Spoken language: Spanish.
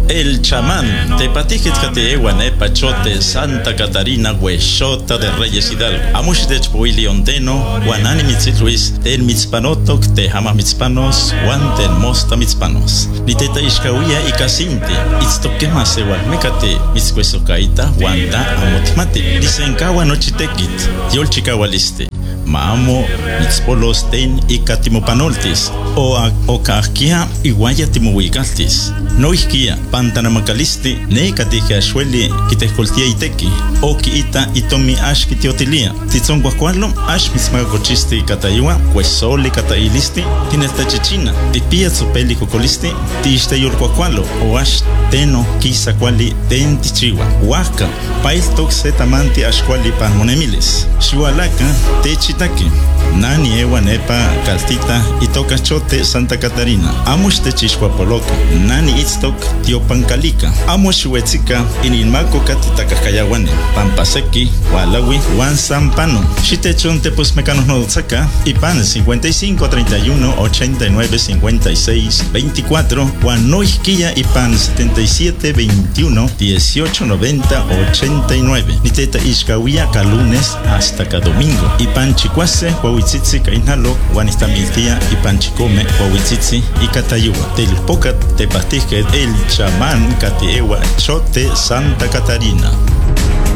El chamán, tepatijit kateewan pachote Santa Catarina huexota de Reyes Hidalgo. Amush de Chpuili Onteno, Juanani Mitzit Luis, ten mitzpanotok, te jama mitzpanos, Juan ten mosta mitzpanos. Niteta ishkawia y casinte, itztoquemase walmecate, mitzcuesocaita, Juanta amotmati. Disenkawa nochitekit, yol chikawaliste. Maamo, mitzpolos ten y katimopanoltis, o kahkia iguaya timuigaltis. No isquia, pantanamacalisti, ne katija shueli, kitescoltia iteki, o kiita itomi ash kitiotilia. Titzon guacualo, ash mismagochisti kataiwa, cuesoli katailisti, tinestachichina, tipia zupeli cocolisti, tiste yurquacualo, o ash teno kisa quali ten tichiwa. Huaca, pail toxe tamanti ashquali panmonemilis. Shualaka, techitaki. Nani ewa nepa caltita itoka chote Santa Catarina. Amush techishquapoloca. Nani itztok tiopancalica. Amush huetzika inilmaco catitacascayahuane. Pampaseki, Walawi, Juan Sampano. Shitechon tepos mecanos nodotzaka. Ipan 55 31 89 56 24. Juan Noisquilla Ipan 77 21 18 90 89. Niteta Ishkawia lunes hasta cada domingo. Ipan chicuase, Huahuitzitzi, Cainalo, Juanistamiltia, Ipan chicome, Huahuitzitzi y Catayua. Del pocat te pastisque el chamán Catiewa, Chote Santa Catarina.